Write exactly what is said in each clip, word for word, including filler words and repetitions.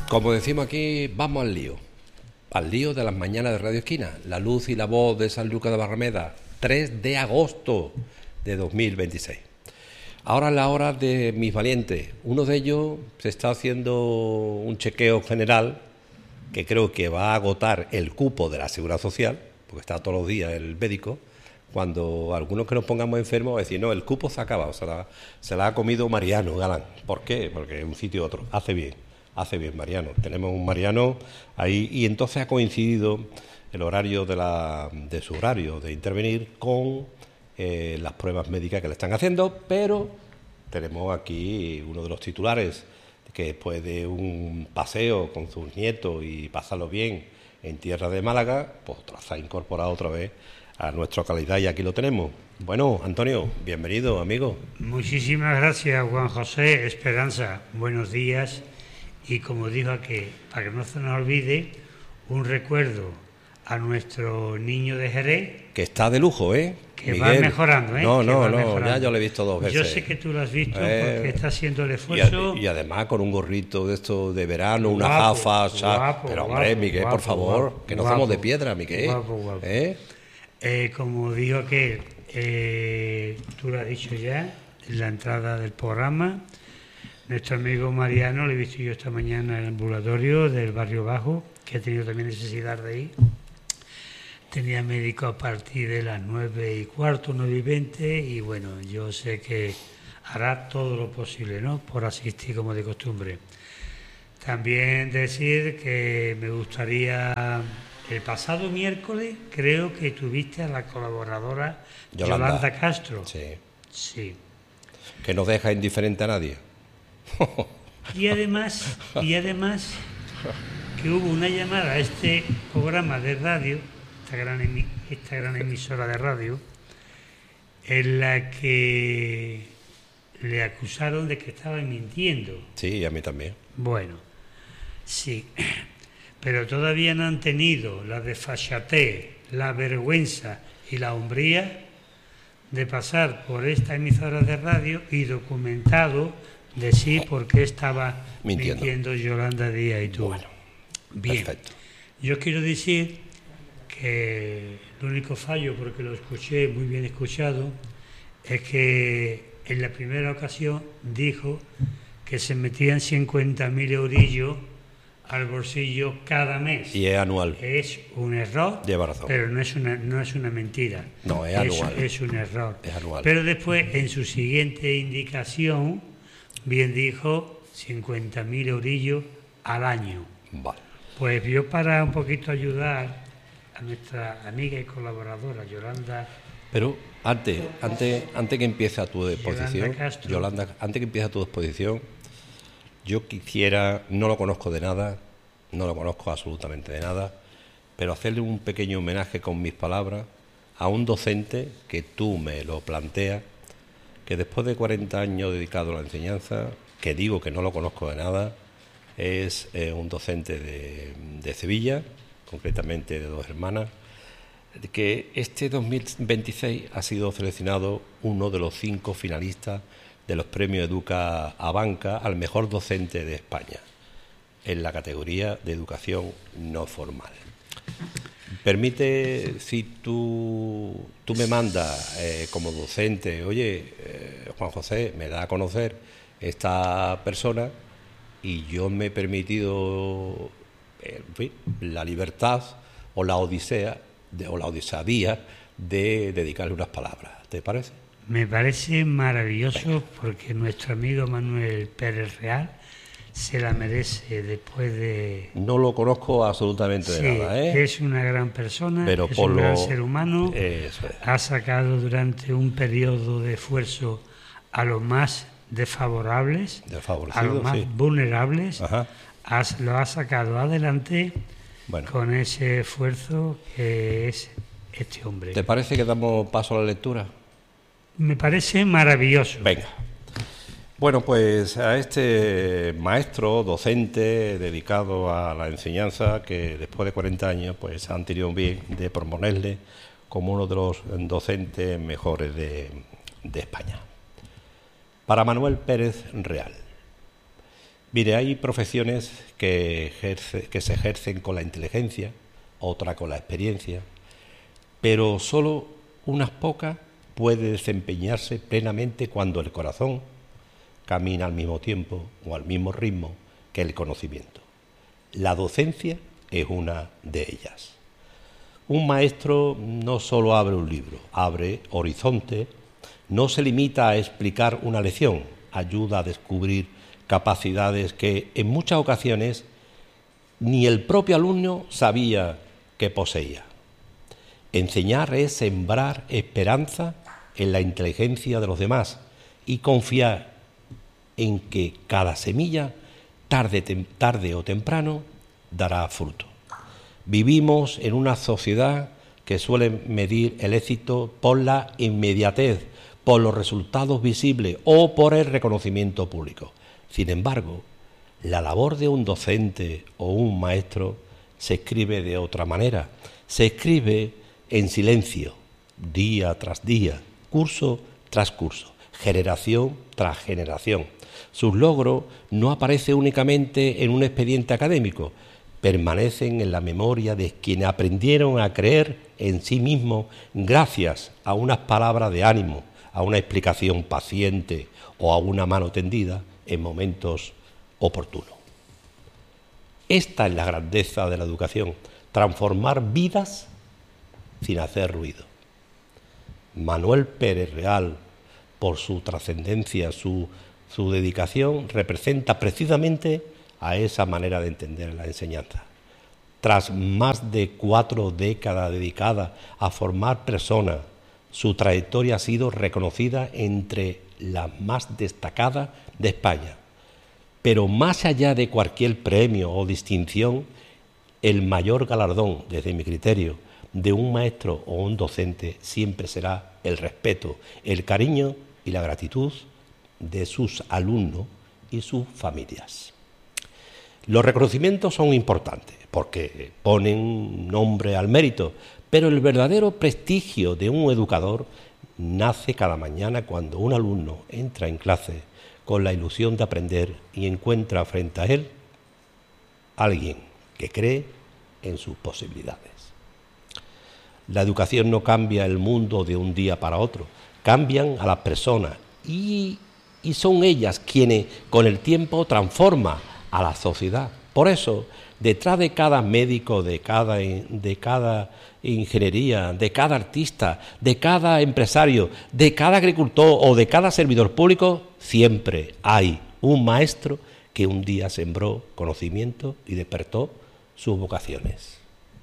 Como decimos aquí, vamos al lío. Al lío de las mañanas de Radio Esquina. La luz y la voz de San Lucas de Barrameda. tres de agosto de dos mil veintiséis. Ahora es la hora de mis valientes. Uno de ellos se está haciendo un chequeo general que creo que va a agotar el cupo de la Seguridad Social, porque está todos los días el médico. Cuando algunos que nos pongamos enfermos va a decir, no, el cupo se ha acabado, se la, se la ha comido Mariano Galán. ¿Por qué? Porque un sitio u otro. Hace bien, hace bien Mariano. Tenemos un Mariano ahí y entonces ha coincidido el horario de, la, de su horario de intervenir con eh, las pruebas médicas que le están haciendo, pero tenemos aquí uno de los titulares que después de un paseo con sus nietos y pasarlo bien en tierra de Málaga, pues se ha incorporado otra vez a nuestra calidad y aquí lo tenemos. Bueno, Antonio, bienvenido, amigo. Muchísimas gracias, Juan José. Esperanza, buenos días. Y como dijo aquí, para que no se nos olvide, un recuerdo a nuestro niño de Jerez. Que está de lujo, ¿eh? Que Miguel. va mejorando, ¿eh? No, que no, no, mejorando. ya yo lo he visto dos veces. Yo sé que tú lo has visto eh, porque está haciendo el esfuerzo. Y, y además con un gorrito de esto de verano, unas guapo, gafas. guapo, Pero hombre, guapo, Miguel, guapo, por favor, guapo, que no guapo, somos de piedra, Miguel. Guapo, guapo. ¿Eh? Eh, como digo que eh, tú lo has dicho ya en la entrada del programa, nuestro amigo Mariano, lo he visto yo esta mañana en el ambulatorio del Barrio Bajo, que he tenido también necesidad de ir. Tenía médico a partir de las nueve y cuarto, nueve y veinte, y bueno, yo sé que hará todo lo posible, ¿no?, por asistir como de costumbre. También decir que me gustaría, el pasado miércoles creo que tuviste a la colaboradora Yolanda, Yolanda Castro. Sí. Sí. Que no deja indiferente a nadie. Y además, y además que hubo una llamada a este programa de radio, esta gran, emi, esta gran emisora de radio, en la que le acusaron de que estaba mintiendo. Sí, a mí también. Bueno, sí, pero todavía no han tenido la desfachatez, la vergüenza y la hombría de pasar por esta emisora de radio y documentado decir por qué estaba mintiendo, mintiendo Yolanda Díaz y tú. Bueno, bien. Perfecto. Yo quiero decir que el único fallo, porque lo escuché muy bien escuchado, es que en la primera ocasión dijo que se metían cincuenta mil eurillos al bolsillo cada mes. Y es anual. Es un error, Lleva razón. pero no es una, no es una mentira. No, es, es anual. Es un error. Es anual. Pero después, en su siguiente indicación, bien dijo cincuenta mil eurillos al año. Vale. Pues yo, para un poquito ayudar a nuestra amiga y colaboradora Yolanda. Pero antes, antes, antes que empiece tu exposición, Yolanda, Yolanda, antes que empiece tu exposición, yo quisiera, no lo conozco de nada, no lo conozco absolutamente de nada, pero hacerle un pequeño homenaje con mis palabras a un docente que tú me lo planteas, que después de cuarenta años dedicado a la enseñanza, que digo que no lo conozco de nada, es eh, un docente de, de Sevilla, concretamente de Dos Hermanas, que este dos mil veintiséis ha sido seleccionado uno de los cinco finalistas de los premios Educa Abanca al mejor docente de España, en la categoría de educación no formal. Permite, si tú, tú me mandas eh, como docente, oye, eh, Juan José, me da a conocer esta persona y yo me he permitido eh, en fin, la libertad o la odisea, de, o la odisadía de dedicarle unas palabras. ¿Te parece? Me parece maravilloso porque nuestro amigo Manuel Pérez Real se la merece después de... No lo conozco absolutamente de sí, nada, ¿eh? Es una gran persona, pero es por un lo... gran ser humano. Eso es. Ha sacado durante un periodo de esfuerzo a los más desfavorables, a los más sí. vulnerables. Ajá. Has, lo ha sacado adelante bueno. con ese esfuerzo que es este hombre. ¿Te parece que damos paso a la lectura? Me parece maravilloso. Venga. Bueno, pues a este maestro, docente, dedicado a la enseñanza, que después de cuarenta años pues han tenido bien de proponerle como uno de los docentes mejores de, de España. Para Manuel Pérez Real. Mire, hay profesiones que, ejerce, que se ejercen con la inteligencia, otra con la experiencia, pero solo unas pocas pueden desempeñarse plenamente cuando el corazón camina al mismo tiempo o al mismo ritmo que el conocimiento. La docencia es una de ellas. Un maestro no solo abre un libro, abre horizonte, no se limita a explicar una lección, ayuda a descubrir capacidades que en muchas ocasiones ni el propio alumno sabía que poseía. Enseñar es sembrar esperanza en la inteligencia de los demás y confiar en que cada semilla, tarde, tarde o temprano, dará fruto. Vivimos en una sociedad que suele medir el éxito por la inmediatez, por los resultados visibles o por el reconocimiento público. Sin embargo, la labor de un docente o un maestro se escribe de otra manera. Se escribe en silencio, día tras día, curso tras curso, generación tras generación. Sus logros no aparecen únicamente en un expediente académico, permanecen en la memoria de quienes aprendieron a creer en sí mismos gracias a unas palabras de ánimo, a una explicación paciente o a una mano tendida en momentos oportunos. Esta es la grandeza de la educación, transformar vidas sin hacer ruido. Manuel Pérez Real, por su trascendencia, su, su dedicación, representa precisamente a esa manera de entender la enseñanza. Tras más de cuatro décadas dedicadas a formar personas, su trayectoria ha sido reconocida entre las más destacadas de España. Pero más allá de cualquier premio o distinción, el mayor galardón, desde mi criterio, de un maestro o un docente siempre será el respeto, el cariño y la gratitud de sus alumnos y sus familias. Los reconocimientos son importantes porque ponen nombre al mérito, pero el verdadero prestigio de un educador nace cada mañana cuando un alumno entra en clase con la ilusión de aprender y encuentra frente a él a alguien que cree en sus posibilidades. La educación no cambia el mundo de un día para otro, cambian a las personas y, y son ellas quienes con el tiempo transforman a la sociedad. Por eso, detrás de cada médico, de cada, de cada ingeniería, de cada artista, de cada empresario, de cada agricultor o de cada servidor público, siempre hay un maestro que un día sembró conocimiento y despertó sus vocaciones.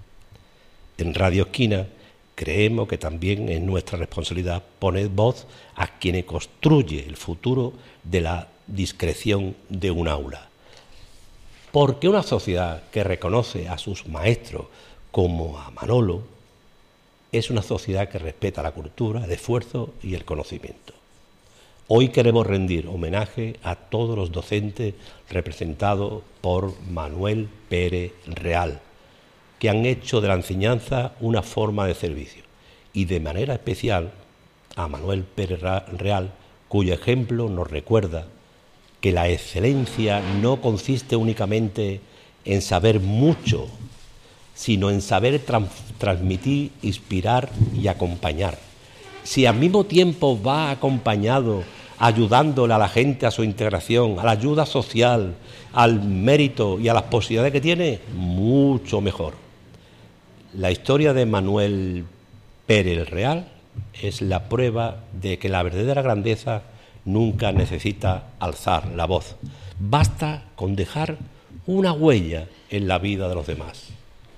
En Radio Esquina creemos que también es nuestra responsabilidad poner voz a quienes construye el futuro de la discreción de un aula. Porque una sociedad que reconoce a sus maestros como a Manolo es una sociedad que respeta la cultura, el esfuerzo y el conocimiento. Hoy queremos rendir homenaje a todos los docentes representados por Manuel Pérez Real, que han hecho de la enseñanza una forma de servicio, y de manera especial a Manuel Pérez Real, cuyo ejemplo nos recuerda que la excelencia no consiste únicamente en saber mucho, sino en saber trans transmitir, inspirar y acompañar. Si al mismo tiempo va acompañado, ayudándole a la gente a su integración, a la ayuda social, al mérito y a las posibilidades que tiene, mucho mejor. La historia de Manuel Pérez Real es la prueba de que la verdadera grandeza nunca necesita alzar la voz. Basta con dejar una huella en la vida de los demás.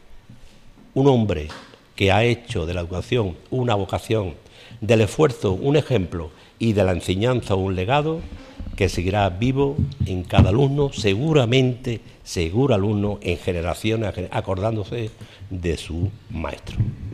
Un hombre que ha hecho de la educación una vocación, del esfuerzo un ejemplo y de la enseñanza un legado que seguirá vivo en cada alumno, seguramente, seguro alumno, en generaciones, acordándose de su maestro.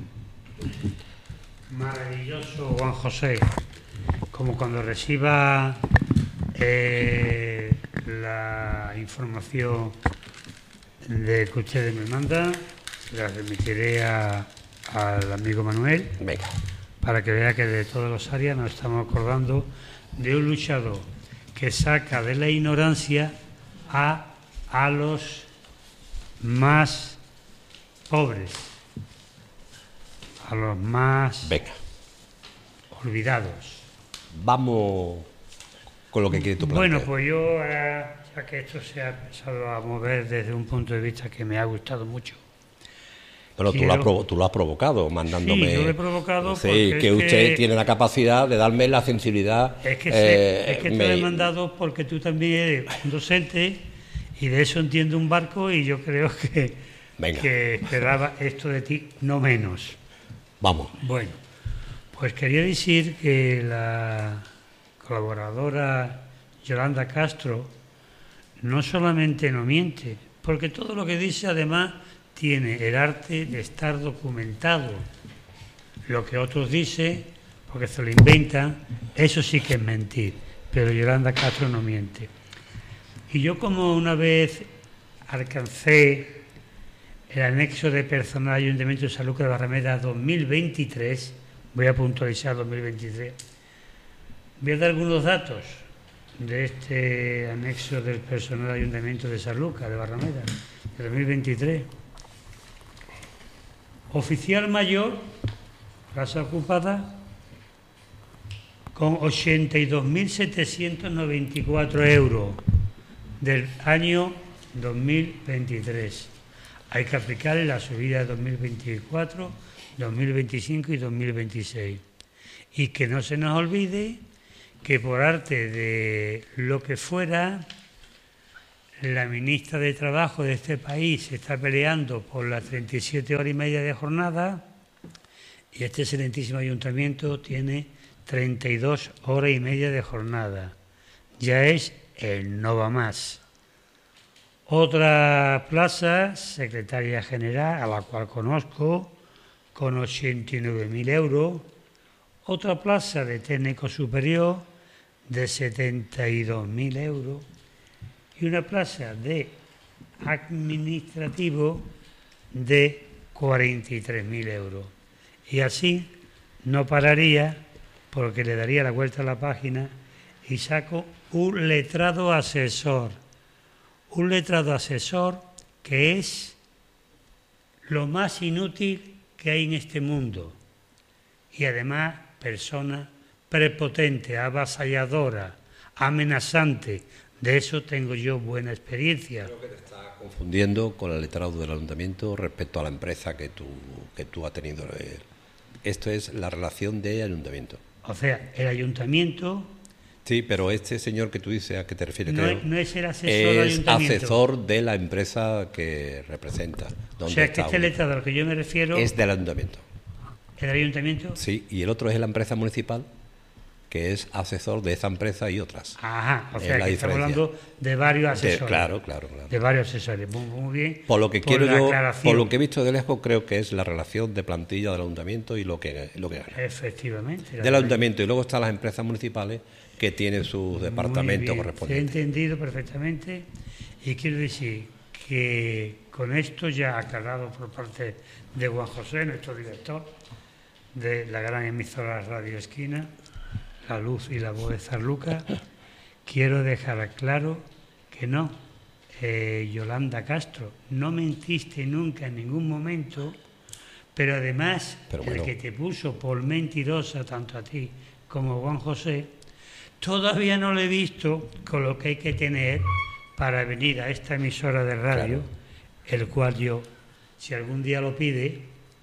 Maravilloso, Juan José. Como cuando reciba eh, la información de que ustedes me mandan, la remitiré a, al amigo Manuel. Venga. Para que vea que de todas las áreas nos estamos acordando de un luchador que saca de la ignorancia a, a los más pobres, a los más Venga, olvidados. vamos con lo que quiere tu plantear. Bueno, pues yo, ahora, ya que esto se ha empezado a mover desde un punto de vista que me ha gustado mucho. Pero tú, quiero... lo has provo- tú lo has provocado, mandándome... Sí, yo lo he provocado Sí, porque que es usted que... tiene la capacidad de darme la sensibilidad... Es que, eh, sé, es que te me- lo he mandado porque tú también eres un docente y de eso entiendo un barco y yo creo que, Venga. que esperaba esto de ti, no menos. Vamos. Bueno, pues quería decir que la colaboradora Yolanda Castro no solamente no miente, porque todo lo que dice además tiene el arte de estar documentado. Lo que otros dicen, porque se lo inventan, eso sí que es mentir, pero Yolanda Castro no miente. Y yo, como una vez alcancé el anexo de personal Ayuntamiento de San Lucas de Barrameda dos mil veintitrés, voy a puntualizar dos mil veintitrés, voy a dar algunos datos de este anexo del personal Ayuntamiento de San Lucas de Barrameda de dos mil veintitrés. Oficial mayor, plaza ocupada, con ochenta y dos mil setecientos noventa y cuatro euros del año dos mil veintitrés. Hay que aplicarle la subida de dos mil veinticuatro, dos mil veinticinco y dos mil veintiséis. Y que no se nos olvide que por arte de lo que fuera, la ministra de Trabajo de este país se está peleando por las treinta y siete horas y media de jornada y este excelentísimo ayuntamiento tiene treinta y dos horas y media de jornada. Ya es el no va más. Otra plaza, secretaria general, a la cual conozco, con ochenta y nueve mil euros. Otra plaza de técnico superior de setenta y dos mil euros. Y una plaza de administrativo de cuarenta y tres mil euros. Y así no pararía, porque le daría la vuelta a la página y saco un letrado asesor. Un letrado asesor que es lo más inútil que hay en este mundo. Y además, persona prepotente, avasalladora, amenazante. De eso tengo yo buena experiencia. Creo que te estás confundiendo con el letrado del ayuntamiento respecto a la empresa que tú, que tú has tenido. Esto es la relación de ayuntamiento. O sea, el ayuntamiento... Sí, pero este señor que tú dices, ¿a qué te refieres? No, creo, es, no es el asesor del es ayuntamiento. asesor de la empresa que representa. O sea, que este letrado al que yo me refiero... Es del ayuntamiento. ¿El ayuntamiento? Sí, y el otro es la empresa municipal, que es asesor de esa empresa y otras. Ajá, o sea, la que estamos hablando de varios asesores. De, claro, claro, claro. De varios asesores, muy, muy bien. Por lo que por quiero la yo, aclaración. por lo que he visto de lejos, creo que es la relación de plantilla del ayuntamiento y lo que, lo que gana. Efectivamente. Del ayuntamiento, y luego están las empresas municipales que tienen sus departamentos Se ha correspondientes. entendido perfectamente y quiero decir que con esto ya aclarado por parte de Juan José, nuestro director de la gran emisora Radio Esquina, La Luz y la Voz de San Lucas, quiero dejar claro que no, eh, Yolanda Castro, no mentiste nunca en ningún momento, pero además Pero bueno. el que te puso por mentirosa tanto a ti como a Juan José, todavía no lo he visto con lo que hay que tener para venir a esta emisora de radio, Claro. el cual yo, si algún día lo pide,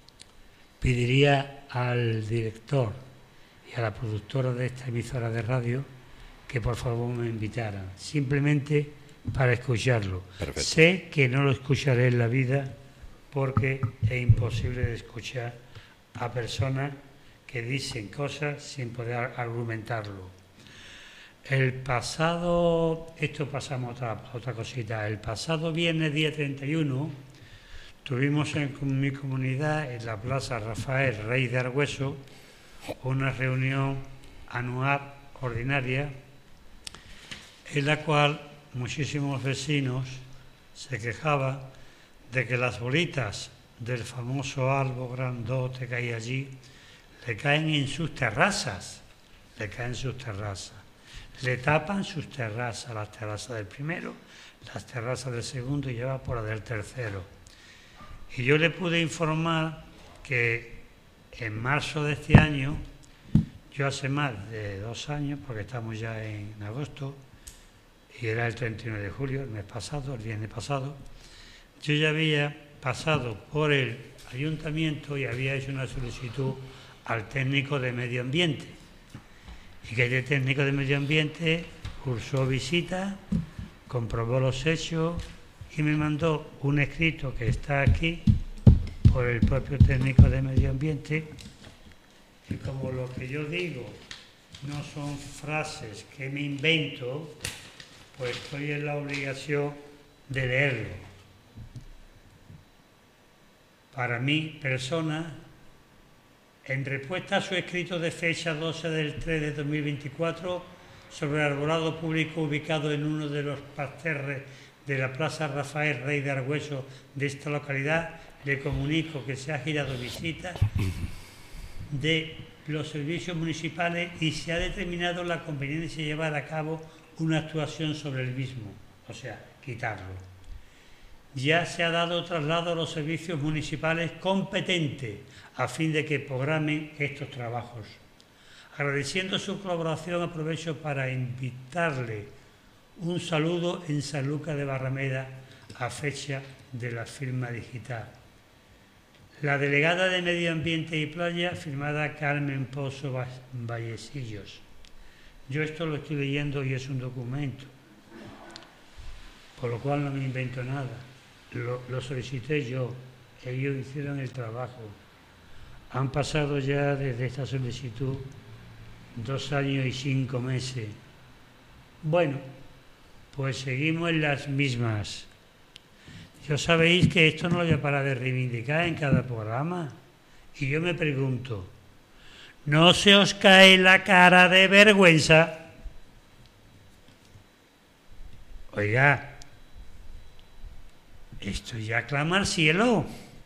pediría al director y a la productora de esta emisora de radio que por favor me invitaran, simplemente para escucharlo. Perfecto. Sé que no lo escucharé en la vida porque es imposible de escuchar a personas que dicen cosas sin poder argumentarlo. El pasado, esto pasamos a otra, a otra cosita, el pasado viernes día treinta y uno tuvimos en mi comunidad, en la Plaza Rafael Rey de Argüeso, una reunión anual ordinaria en la cual muchísimos vecinos se quejaban de que las bolitas del famoso árbol grandote que hay allí le caen en sus terrazas, le caen en sus terrazas. Le tapan sus terrazas, las terrazas del primero, las terrazas del segundo y ya va por la del tercero. Y yo le pude informar que en marzo de este año, yo hace más de dos años, porque estamos ya en agosto, y era el treinta y uno de julio, el mes pasado, el viernes pasado, yo ya había pasado por el ayuntamiento y había hecho una solicitud al técnico de medio ambiente. Y que el técnico de medio ambiente cursó visita, comprobó los hechos y me mandó un escrito que está aquí por el propio técnico de medio ambiente. Y como lo que yo digo no son frases que me invento, pues estoy en la obligación de leerlo. Para mí, persona, en respuesta a su escrito de fecha doce del tres de dos mil veinticuatro sobre el arbolado público ubicado en uno de los parterres de la Plaza Rafael Rey de Argüeso de esta localidad, le comunico que se ha girado visita de los servicios municipales y se ha determinado la conveniencia de llevar a cabo una actuación sobre el mismo, o sea, quitarlo. Ya se ha dado traslado a los servicios municipales competentes a fin de que programen estos trabajos. Agradeciendo su colaboración, aprovecho para invitarle un saludo en San Lucas de Barrameda a fecha de la firma digital. La delegada de Medio Ambiente y Playa, firmada Carmen Pozo Vallecillos. Yo esto lo estoy leyendo y es un documento, por lo cual no me invento nada. Lo, lo solicité yo, ellos hicieron el trabajo. Han pasado ya desde esta solicitud dos años y cinco meses. Bueno, pues seguimos en las mismas. Ya sabéis que esto no lo voy a parar de reivindicar en cada programa. Y yo me pregunto, ¿no se os cae la cara de vergüenza? Oiga, esto ya clama al cielo.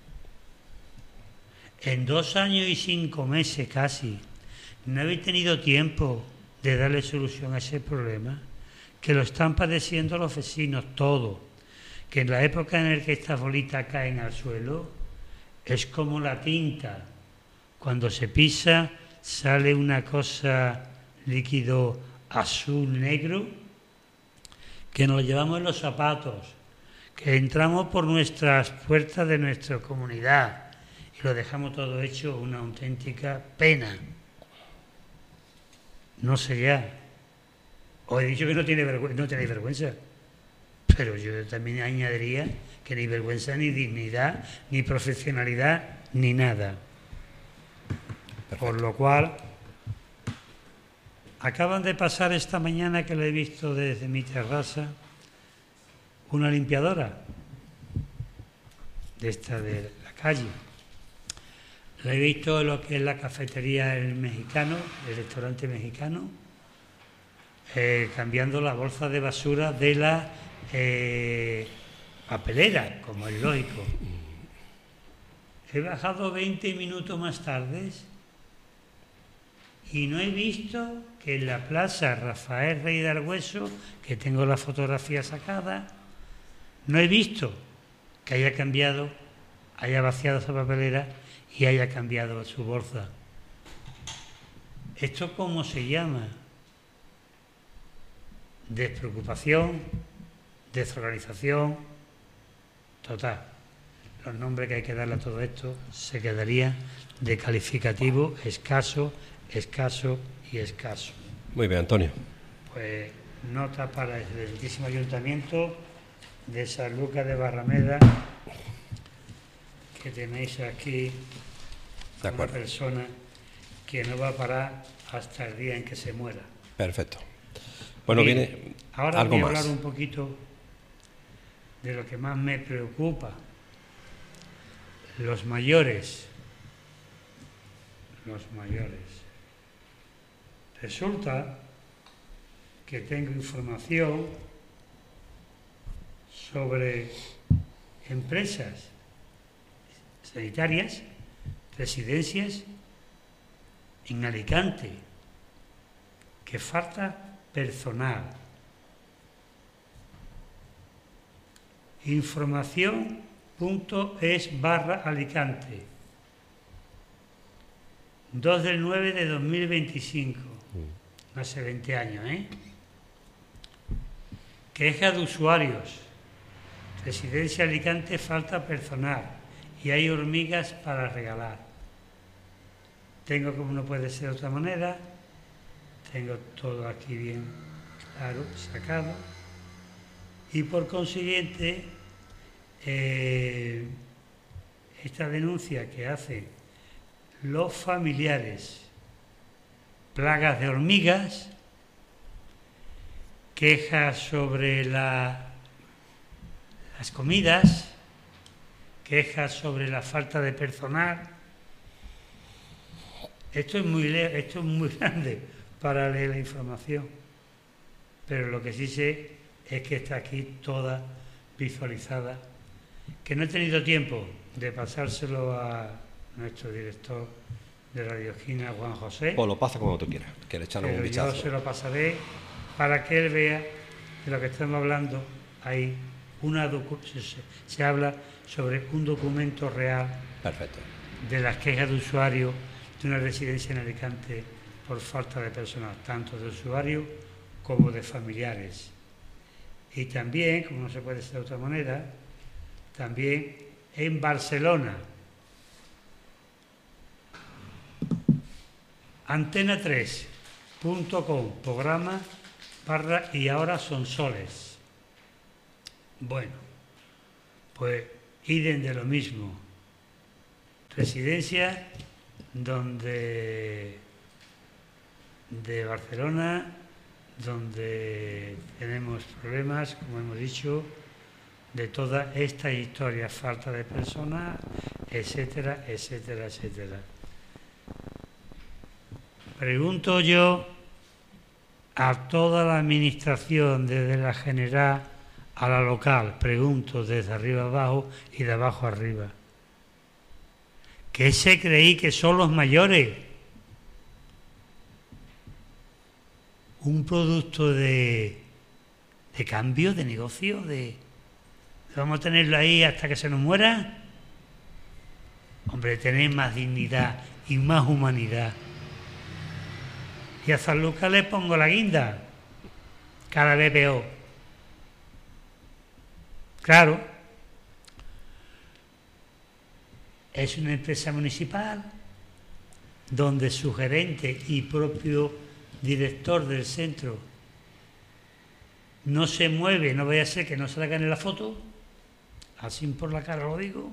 En dos años y cinco meses casi, ¿no habéis tenido tiempo de darle solución a ese problema? Que lo están padeciendo los vecinos todos. Que en la época en la que estas bolitas caen al suelo, es como la tinta. Cuando se pisa, sale una cosa líquido azul negro, que nos lo llevamos en los zapatos, que entramos por nuestras puertas de nuestra comunidad y lo dejamos todo hecho una auténtica pena. No sé ya. Os he dicho que no, tiene vergü- no tenéis vergüenza, pero yo también añadiría que ni vergüenza, ni dignidad, ni profesionalidad, ni nada. Perfecto. Por lo cual, acaban de pasar esta mañana, que lo he visto desde mi terraza, una limpiadora de esta de la calle. La he visto en lo que es la cafetería El Mexicano, el restaurante mexicano, eh, cambiando la bolsa de basura de la eh, papelera, como es lógico. He bajado veinte minutos más tarde y no he visto que en la plaza Rafael Rey de Argüeso, que tengo la fotografía sacada, no he visto que haya cambiado, haya vaciado esa papelera y haya cambiado su bolsa. ¿Esto cómo se llama? Despreocupación, desorganización, total. Los nombres que hay que darle a todo esto se quedaría de calificativo escaso, escaso y escaso. Muy bien, Antonio. Pues nota para el excelentísimo Ayuntamiento de San Lucas de Barrameda, que tenéis aquí a una persona que no va a parar hasta el día en que se muera. Perfecto. Bueno, Bien, viene ahora algo voy a más. hablar un poquito de lo que más me preocupa. Los mayores. Los mayores. Resulta que tengo información sobre empresas sanitarias, residencias en Alicante, que falta personal. información punto es barra Alicante. dos del nueve de dos mil veinticinco. Mm. Hace veinte años, ¿eh? Queja de usuarios. Residencia Alicante, falta personal y hay hormigas para regalar. Tengo, como no puede ser de otra manera, tengo todo aquí bien claro, sacado, y por consiguiente eh, esta denuncia que hacen los familiares, plagas de hormigas, quejas sobre la, las comidas, quejas sobre la falta de personal. Esto es muy, esto es muy grande para leer la información, pero lo que sí sé es que está aquí toda visualizada, que no he tenido tiempo de pasárselo a nuestro director de Radio Esquina, Juan José. Pues lo pasa como tú quieras, que le echan un vistazo. Yo se lo pasaré para que él vea de lo que estamos hablando. Hay una docu se, se habla sobre un documento real. Perfecto. De las quejas de usuarios de una residencia en Alicante por falta de personal, tanto de usuarios como de familiares. Y también, como no se puede ser de otra manera, también en Barcelona. Antena tres punto com, programa barra y ahora son soles. Bueno, pues idem de lo mismo. Residencia donde de Barcelona, donde tenemos problemas, como hemos dicho, de toda esta historia, falta de personas, etcétera, etcétera, etcétera. Pregunto yo a toda la administración, desde la general a la local, pregunto desde arriba abajo y de abajo arriba, ¿qué se creí que son los mayores? Un producto de, de cambio, de negocio, de vamos a tenerlo ahí hasta que se nos muera. Hombre, tener más dignidad y más humanidad. Y a San Lucas le pongo la guinda, cada vez peor. Claro, es una empresa municipal donde su gerente y propio director del centro no se mueve, no vaya a ser que no salga en la foto, así por la cara lo digo,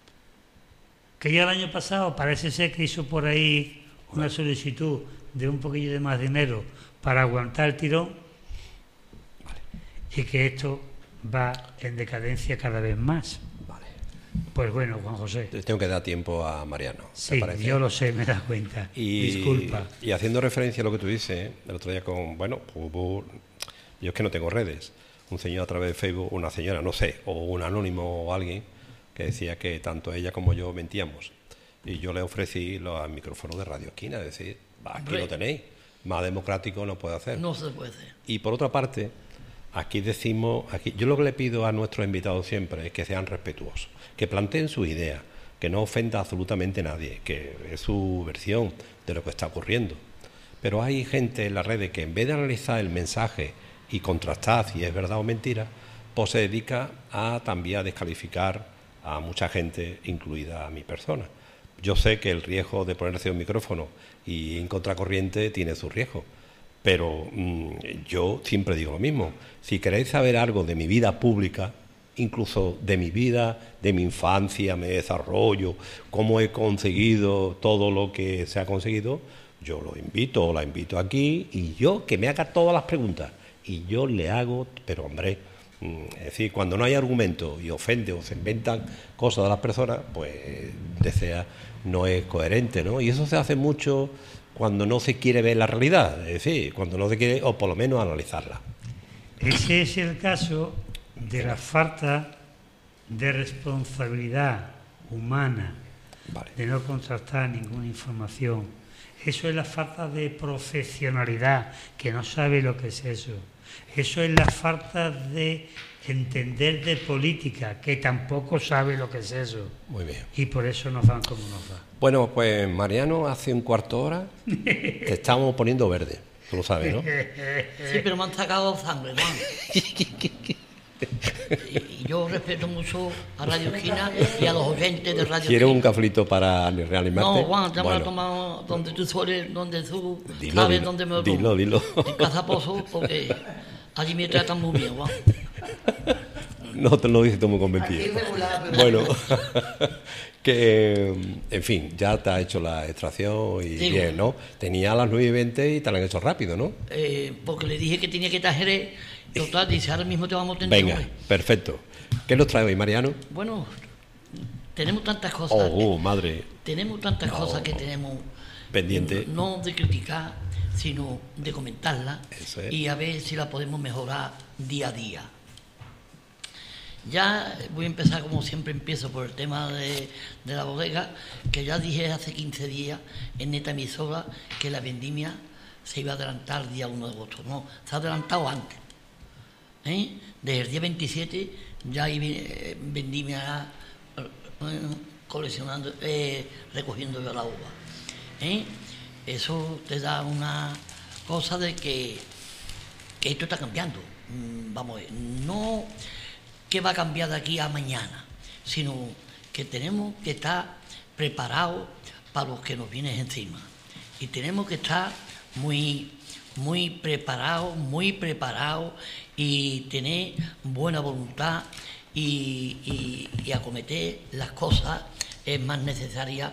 que ya el año pasado parece ser que hizo por ahí una solicitud de un poquillo de más dinero para aguantar el tirón, vale, y que esto va en decadencia cada vez más. Vale. Pues bueno, Juan José. Le tengo que dar tiempo a Mariano. Sí, yo lo sé, me das cuenta. Y, Disculpa. Y haciendo referencia a lo que tú dices, el otro día con, bueno, hubo, yo es que no tengo redes, un señor a través de Facebook, una señora, no sé, o un anónimo o alguien, que decía que tanto ella como yo mentíamos. Y yo le ofrecí los micrófonos de Radio Esquina, es decir, aquí Hombre. Lo tenéis, más democrático no puede hacer. No se puede. Y por otra parte, aquí decimos, aquí yo lo que le pido a nuestros invitados siempre es que sean respetuosos, que planteen sus ideas, que no ofenda absolutamente a nadie, que es su versión de lo que está ocurriendo. Pero hay gente en las redes que en vez de analizar el mensaje y contrastar si es verdad o mentira, pues se dedica a también a descalificar a mucha gente, incluida a mi persona. Yo sé que el riesgo de ponerse un micrófono y en contracorriente tiene su riesgo, pero mmm, yo siempre digo lo mismo. Si queréis saber algo de mi vida pública, incluso de mi vida, de mi infancia, mi desarrollo, cómo he conseguido todo lo que se ha conseguido, yo lo invito o la invito aquí y yo que me haga todas las preguntas y yo le hago, pero hombre, es decir, cuando no hay argumento y ofende o se inventan cosas de las personas, pues desea, no es coherente, ¿no? Y eso se hace mucho cuando no se quiere ver la realidad, es decir, cuando no se quiere, o por lo menos analizarla. Ese es el caso de la falta de responsabilidad humana, vale, de no contrastar ninguna información. Eso es la falta de profesionalidad, que no sabe lo que es eso. Eso es la falta de entender de política, que tampoco sabe lo que es eso. Muy bien. Y por eso nos van como nos va. Bueno, pues Mariano, hace un cuarto de hora te estamos poniendo verde. Tú lo sabes, ¿no? Sí, pero me han sacado sangre, Juan. Y yo respeto mucho a Radio Esquina y a los oyentes de Radio ¿Quieres un Esquina. cafelito para reanimarte? No, Juan, ya me lo Bueno, he tomado donde tú sueles, donde tú Dilo, sabes dilo, dónde me lo tomo. dilo, dilo. En Casa Pozo, porque allí me tratan muy bien, Juan. No te lo dices tú muy convencido. Bueno, que en fin, ya te ha hecho la extracción y Sí, bien, ¿no? Tenía a las nueve y veinte y te la han hecho rápido, ¿no? Eh, porque le dije que tenía que estar Jerez. Total, dice, ahora mismo te vamos a tener. Venga, perfecto. ¿Qué nos trae hoy, Mariano? Bueno, tenemos tantas cosas. Oh, oh, madre. Tenemos tantas No. cosas que tenemos Pendiente. no de criticar, sino de comentarlas Eso es. y a ver si la podemos mejorar día a día. Ya voy a empezar como siempre empiezo por el tema de, de la bodega, que ya dije hace quince días en esta emisora que la vendimia se iba a adelantar el día uno de agosto. No, se ha adelantado antes. ¿Eh? Desde el día veintisiete ya hay eh, vendimia eh, coleccionando, eh, recogiendo yo la uva. ¿Eh? Eso te da una cosa de que, que esto está cambiando. Mm, Vamos a ver, no que va a cambiar de aquí a mañana, sino que tenemos que estar preparados para los que nos viene encima. Y tenemos que estar muy, muy preparados, muy preparados y tener buena voluntad y, y, y acometer las cosas es más necesarias